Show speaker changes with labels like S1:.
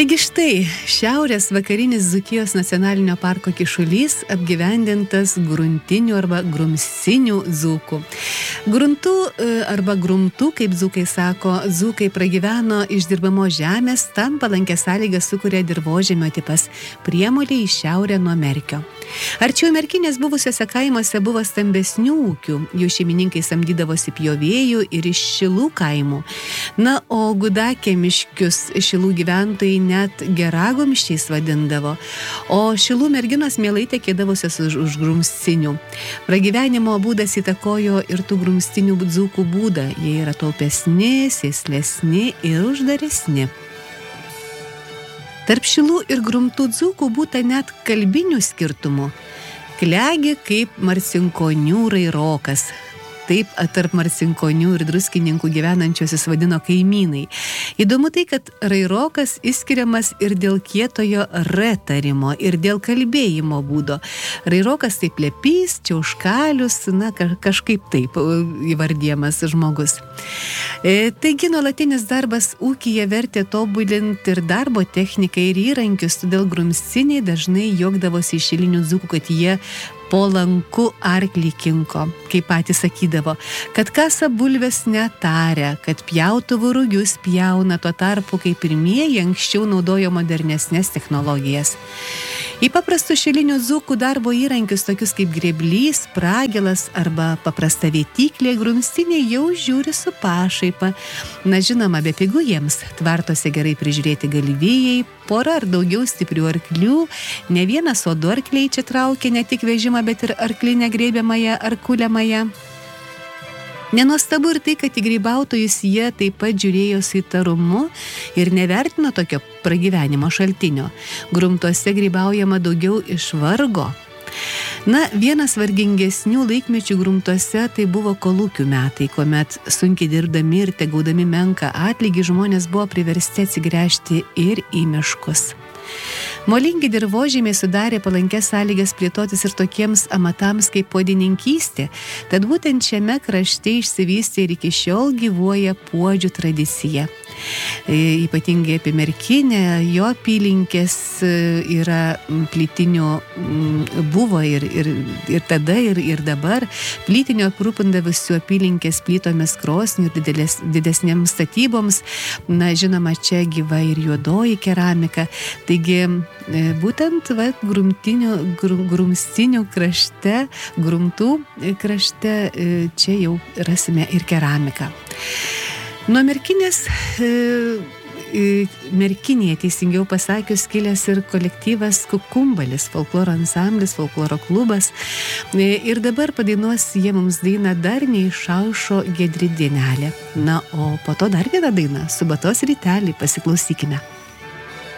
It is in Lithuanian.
S1: Taigi štai, šiaurės vakarinis Dzūkijos nacionalinio parko kyšulys apgyvendintas gruntinių arba grumsinių dzūkų. Gruntų arba grumtų, kaip dzūkai sako, dzūkai pragyveno išdirbamo žemės, tam palankę sąlygą sukuria dirvožemio tipas priemolė į šiaurę nuo Merkio. Arčiau Merkinės buvusiuose kaimuose buvo stambesnių ūkių, jų šeimininkai samdydavosi pjovėjų ir iš Šilų kaimų. Na, o Gudakėmiškius Šilų gyventojai net geragomščiais vadindavo, o Šilų merginos mielai tekėdavusios už grumstinių. Pragyvenimo būdas įtakojo ir tų grumstinių dzūkų būdą, jie yra taupesni, sėslesni ir uždaresni. Tarp Šilų ir grumtų dzūkų būta net kalbinių skirtumų. Klegi kaip marcinkonių rairokas. Taip tarp marcinkonių ir druskininkų gyvenančiosius vadino kaimynai. Įdomu tai, kad rairokas išskiriamas ir dėl kietojo R tarimo, ir dėl kalbėjimo būdo. Rairokas tai plepys, čiauškalius, na kažkaip taip įvardyjamas žmogus. Taigi nuolatinis darbas ūkyje vertė tobulinti ir darbo techniką ir įrankius, todėl grumstiniai dažnai juokdavosi iš šilinių dzūkų, kad jie po lanku arklį kinko, kaip patys sakydavo, kad kasa bulves netarė, kad pjautuvų rugius pjauna, tuo tarpu, kai pirmieji anksčiau naudojo modernesnės technologijas. Į paprastų šilinių dzūkų darbo įrankius, tokius kaip grėblys, pragelas arba paprasta vėtyklė, grumstiniai jau žiūri su pašaipa. Na žinoma, be pigų jiems tvartose gerai prižiūrėti galvijai, pora ar daugiau stiprių arklių, ne vienas o du arkliai čia traukia ne tik vežimą, bet ir arklinę grėbiamąją ar kuliamąją. Nenuostabu ir tai, kad į grybautojus jie taip pat žiūrėjo su įtarumu ir nevertino tokio pragyvenimo šaltinio. Grumtuose grybaujama daugiau iš vargo. Na, vienas vargingesnių laikmečių grumtuose tai buvo kolūkių metai, kuomet sunkiai dirbdami ir tegaudami menką atlygį žmonės buvo priversti atsigręžti ir į miškus. Molingi dirvožemiai sudarė palankės sąlygas plėtotis ir tokiems amatams kaip puodininkystė, tad būtent šiame krašte išsivystė ir iki šiol gyvuoja puodžių tradicija. Ypatingai apie Merkinę, jo apylinkės yra plytinių, buvo ir tada, ir dabar, plytinių aprūpindavusių apylinkės plytomis krosnių ir didesnėms statyboms. Na, žinoma, čia gyva ir juodoji keramika. Taigi, būtent grumstinių krašte, grumtų krašte, čia jau rasime ir keramiką. Nuo Merkinės, Merkinėje, teisingiau pasakius, kilęs ir kolektyvas Kukumbalis, folkloro ansamblis, folkloro klubas. Ir dabar padainuos jie mums dainą Dar neišaušo giedri dienelė. Na, o po to dar viena daina, Subatos rytelį, pasiklausykime.